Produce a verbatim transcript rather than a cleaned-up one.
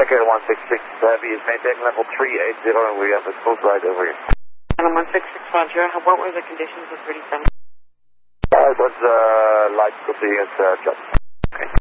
Echo one six six Heavy is maintaining level three eight zero and we have a smooth ride over here. And one six six Roger, what were the conditions of thirty-seven? Uh, it was uh, light continuous uh, job.